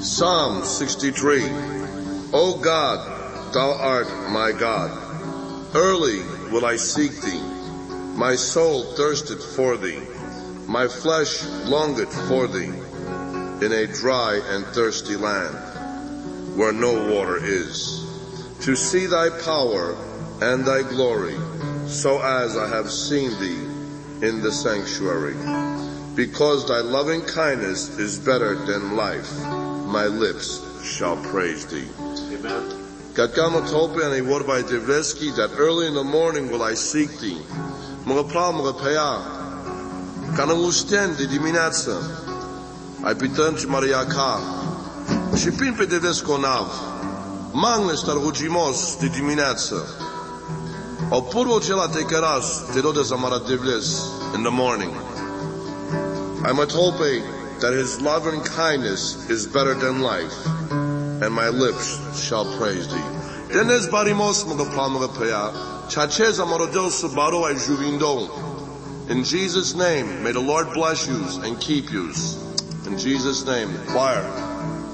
Psalm 63. O God, thou art my God. Early will I seek thee. My soul thirsteth for thee. My flesh longeth for thee in a dry and thirsty land where no water is, to see thy power and thy glory, so as I have seen thee in the sanctuary. Because thy loving kindness is better than life, my lips shall praise thee. Amen. That early in the morning will I seek thee. Mga pra, mga paya, kanang usten di dimineață, ai pităm ci Maria ca, și prin pe deves conav, mangle star hugimos di dimineață, o purvo cela te căras, te rode zamara devles in the morning. I might hope that his love and kindness is better than life, and my lips shall praise thee. Denez barimos mga pra, mga paya, in Jesus' name, may the Lord bless you and keep you. In Jesus' name, choir.